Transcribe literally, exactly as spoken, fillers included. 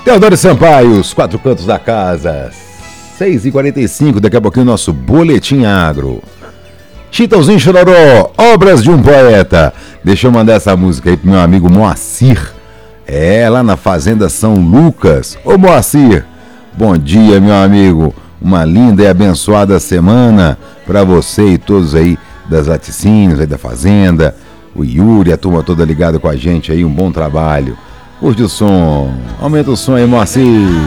Teodoro Sampaio, os quatro cantos da casa. seis e quarenta e cinco, daqui a pouquinho nosso Boletim Agro. Chitãozinho Chororó, Obras de um Poeta. Deixa eu mandar essa música aí pro meu amigo Moacir. É, lá na Fazenda São Lucas. Ô Moacir, bom dia, meu amigo. Uma linda e abençoada semana pra você e todos aí das laticínios, aí da Fazenda. O Yuri, a turma toda ligada com a gente aí, um bom trabalho. Curte o som, aumenta o som aí, Moacir.